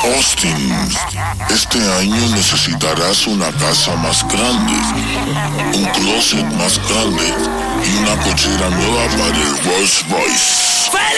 Austin, este año necesitarás una casa más grande, un closet más grande y una cochera nueva para el Rolls Royce.